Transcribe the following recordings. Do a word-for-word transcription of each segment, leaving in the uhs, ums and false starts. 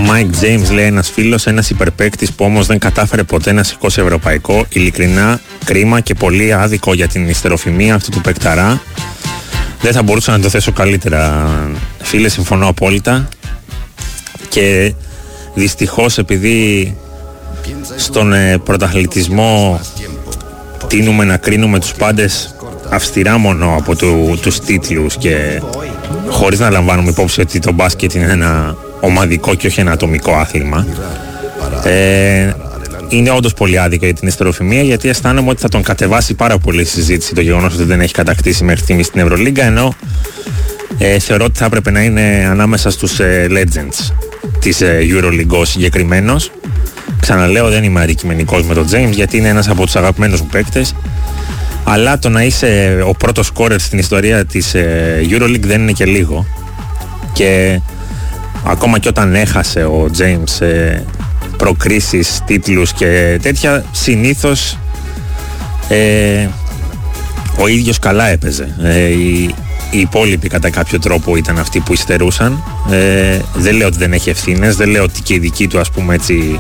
Mike James, λέει ένας φίλος, ένας υπερπαίκτης που όμως δεν κατάφερε ποτέ να σηκώσει ευρωπαϊκό. Ειλικρινά κρίμα και πολύ άδικο για την ιστεροφημία αυτού του παικταρά. Δεν θα μπορούσα να το θέσω καλύτερα, φίλε, συμφωνώ απόλυτα. Και δυστυχώς, επειδή στον ε, πρωταθλητισμό τείνουμε να κρίνουμε τους πάντες αυστηρά μόνο από του, τους τίτλους και χωρίς να λαμβάνουμε υπόψη ότι το μπάσκετ είναι ένα ομαδικό και όχι ένα ατομικό άθλημα, ε, είναι όντως πολύ άδικο για την ιστεροφημία, γιατί αισθάνομαι ότι θα τον κατεβάσει πάρα πολύ η συζήτηση το γεγονός ότι δεν έχει κατακτήσει μέχρι στιγμή στην Ευρωλίγκα, ενώ ε, θεωρώ ότι θα έπρεπε να είναι ανάμεσα στους ε, legends της ε, Euroleague ο συγκεκριμένος. Ξαναλέω, δεν είμαι αντικειμενικός με τον James, γιατί είναι ένας από τους αγαπημένους μου παίκτες, αλλά το να είσαι ο πρώτος σκόρερ στην ιστορία της ε, Euroleague δεν είναι και λίγο. Και ακόμα και όταν έχασε ο James ε, προκρίσεις, τίτλους και τέτοια, συνήθως ε, ο ίδιος καλά έπαιζε. Ε, οι, οι υπόλοιποι κατά κάποιο τρόπο ήταν αυτοί που υστερούσαν. Ε, δεν λέω ότι δεν έχει ευθύνες, δεν λέω ότι και η δική του, ας πούμε έτσι,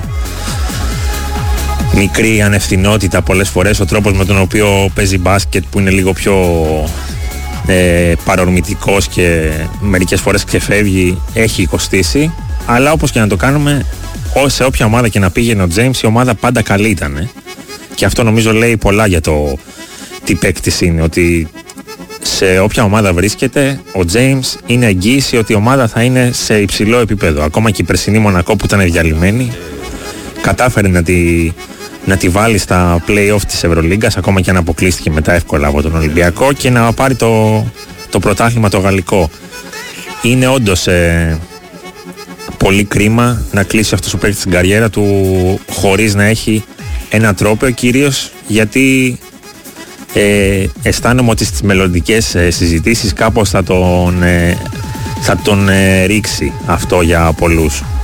μικρή ανευθυνότητα πολλές φορές, ο τρόπος με τον οποίο παίζει μπάσκετ που είναι λίγο πιο ε, παρορμητικός και μερικές φορές ξεφεύγει, έχει κοστίσει. Αλλά όπως και να το κάνουμε, σε όποια ομάδα και να πήγαινε ο James, η ομάδα πάντα καλή ήταν. Και αυτό νομίζω λέει πολλά για το τι παίκτης είναι, ότι σε όποια ομάδα βρίσκεται ο James είναι εγγύηση ότι η ομάδα θα είναι σε υψηλό επίπεδο. Ακόμα και η περσινή Μονακό που ήταν διαλυμένη κατάφερε να τη, να τη βάλει στα play-off της Ευρωλίγκας, ακόμα και αν αποκλείστηκε μετά εύκολα από τον Ολυμπιακό, και να πάρει το, το πρωτάθλημα το γαλλικό. Είναι όντως ε, πολύ κρίμα να κλείσει αυτός ο παίκτης την καριέρα του χωρίς να έχει ένα τρόπαιο, κυρίως γιατί ε, αισθάνομαι ότι στις μελλοντικές ε, συζητήσεις κάπως θα τον, ε, θα τον ε, ρίξει αυτό για πολλούς.